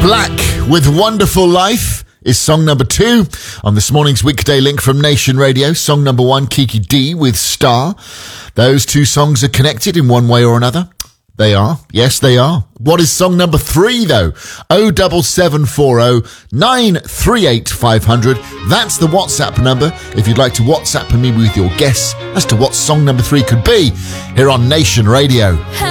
Black with Wonderful Life is song number 2 on this morning's weekday link from Nation Radio. Song number 1, Kiki D with Star. Those two songs are connected in one way or another. They are. Yes, they are. What is song number 3, though? 07740 938 500. That's the WhatsApp number if you'd like to WhatsApp me with your guess as to what song number 3 could be here on Nation Radio.